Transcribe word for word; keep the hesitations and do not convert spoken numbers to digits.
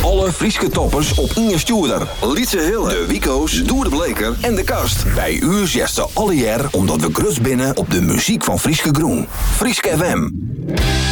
Alle Frieske toppers op Inge Stoerder. Lietse Hille, de Wico's, Doer de Bleker en de Kast. Bij u zesten alle jaar omdat we grut binnen op de muziek van Frieske Groen. Frieske F M.